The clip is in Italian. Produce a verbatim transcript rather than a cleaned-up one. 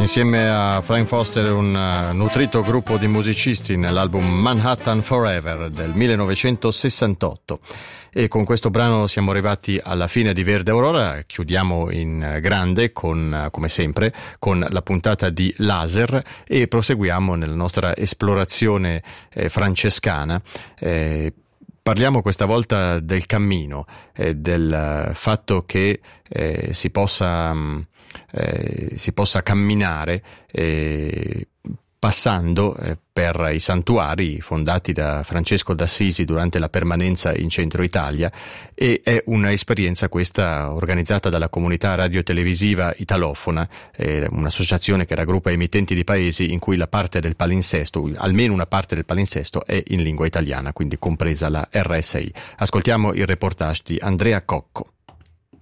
Insieme a Frank Foster, un uh, nutrito gruppo di musicisti nell'album Manhattan Forever del millenovecentosessantotto. E con questo brano siamo arrivati alla fine di Verde Aurora. Chiudiamo in grande, con, come sempre, con la puntata di Laser e proseguiamo nella nostra esplorazione eh, francescana. Eh, Parliamo questa volta del cammino, eh, del fatto che eh, si possa, eh, si possa camminare eh, passando eh, per i santuari fondati da Francesco d'Assisi durante la permanenza in Centro Italia, e è un'esperienza questa organizzata dalla comunità radiotelevisiva italofona, eh, un'associazione che raggruppa emittenti di paesi in cui la parte del palinsesto, almeno una parte del palinsesto, è in lingua italiana, quindi compresa la R S I. Ascoltiamo il reportage di Andrea Cocco.